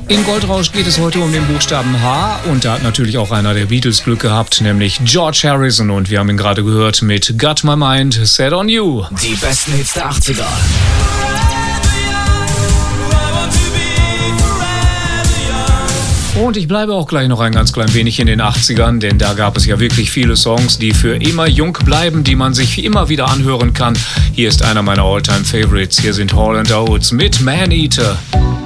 In Goldrausch geht es heute um den Buchstaben H und da hat natürlich auch einer der Beatles Glück gehabt, nämlich George Harrison, und wir haben ihn gerade gehört mit Got My Mind Set On You. Die besten Hits der 80er. Und ich bleibe auch gleich noch ein ganz klein wenig in den 80ern, denn da gab es ja wirklich viele Songs, die für immer jung bleiben, die man sich immer wieder anhören kann. Hier ist einer meiner All-Time-Favorites. Hier sind Hall & Oates mit Man Eater.